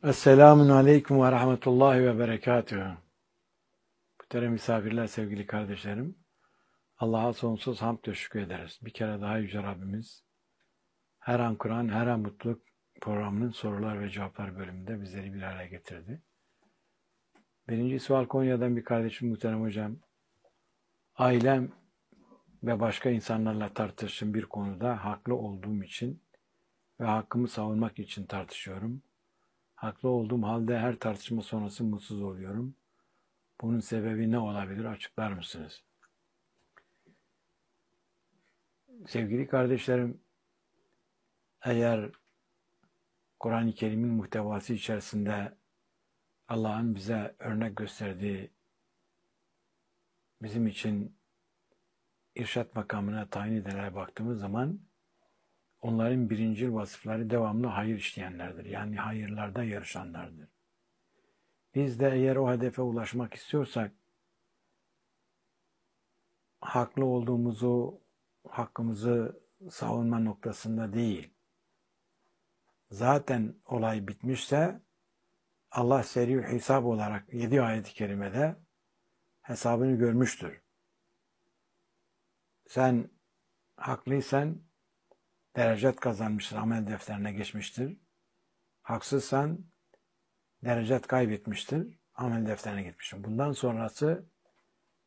Esselamun Aleyküm ve Rahmetullahi ve Berekatühü. Muhterem misafirler, sevgili kardeşlerim. Allah'a sonsuz hamd ve şükür ederiz. Bir kere daha Yüce Rabbimiz her an Kur'an, her an mutluluk programının sorular ve cevaplar bölümünde bizleri bir araya getirdi. Birinci sual Konya'dan bir kardeşim muhterem hocam. Ailem ve başka insanlarla tartıştığım bir konuda haklı olduğum için ve hakkımı savunmak için tartışıyorum. Haklı olduğum halde her tartışma sonrası mutsuz oluyorum. Bunun sebebi ne olabilir? Açıklar mısınız? Sevgili kardeşlerim, eğer Kur'an-ı Kerim'in muhtevası içerisinde Allah'ın bize örnek gösterdiği, bizim için irşat makamına tayin edilenlere baktığımız zaman onların birincil vasıfları devamlı hayır işleyenlerdir. Yani hayırlarda yarışanlardır. Biz de eğer o hedefe ulaşmak istiyorsak haklı olduğumuzu, hakkımızı savunma noktasında değil, zaten olay bitmişse Allah seri hesap olarak 7 ayet-i kerimede hesabını görmüştür. Sen haklıysan derecet kazanmıştır, amel defterine geçmiştir. Haksızsan derecet kaybetmiştir, amel defterine gitmiştir. Bundan sonrası